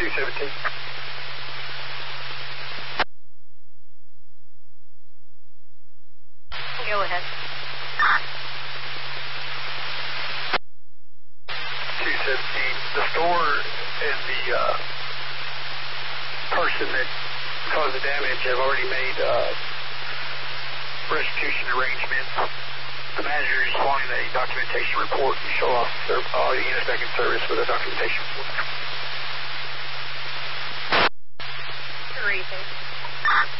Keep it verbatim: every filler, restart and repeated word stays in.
two seventeen. Go ahead. two seventeen. The store and the uh, person that caused the damage have already made uh, restitution arrangements. The manager is wanting a documentation report to show off all the units back in service with a documentation report. Teresa.